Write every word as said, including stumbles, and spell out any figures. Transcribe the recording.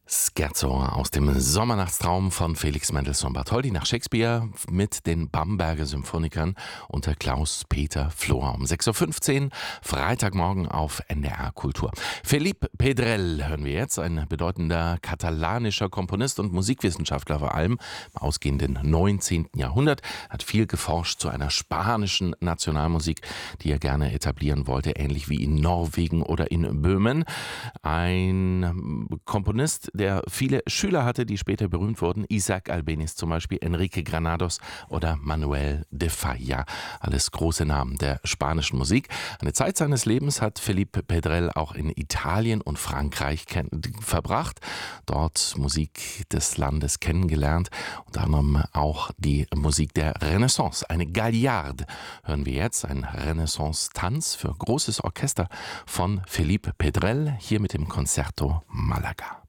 Scherzo aus dem Sommernachtstraum von Felix Mendelssohn Bartholdy nach Shakespeare mit den Bamberger Symphonikern unter Klaus-Peter Flor um sechs Uhr fünfzehn, Freitagmorgen auf N D R Kultur. Felip Pedrell hören wir jetzt, ein bedeutender katalanischer Komponist und Musikwissenschaftler, vor allem im ausgehenden neunzehnten Jahrhundert, hat viel geforscht zu einer spanischen Nationalmusik, die er gerne etablieren wollte, ähnlich wie in Norwegen oder in Böhmen. Ein Komponist, der viele Schüler hatte, die später berühmt wurden. Isaac Albéniz zum Beispiel, Enrique Granados oder Manuel de Falla. Alles große Namen der spanischen Musik. Eine Zeit seines Lebens hat Felip Pedrell auch in Italien und Frankreich verbracht. Dort Musik des Landes kennengelernt. Unter anderem auch die Musik der Renaissance. Eine Galliarde hören wir jetzt. Ein Renaissance-Tanz für großes Orchester von Felip Pedrell. Hier mit dem Concerto Malaga.